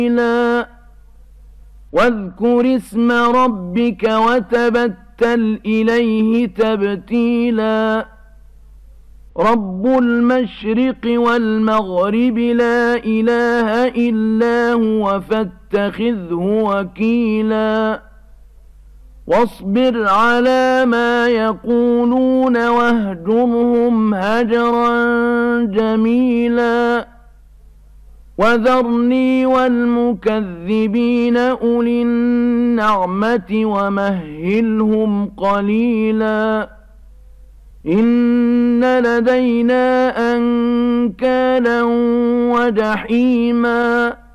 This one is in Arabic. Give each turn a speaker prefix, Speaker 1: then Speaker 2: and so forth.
Speaker 1: واذكر اسم ربك وتبتل إليه تبتيلا رب المشرق والمغرب لا إله إلا هو فاتخذه وكيلا واصبر على ما يقولون واهجرهم هجرا جميلا وذرني والمكذبين أولي النعمة ومهلهم قليلا إن لدينا أنكالا وجحيما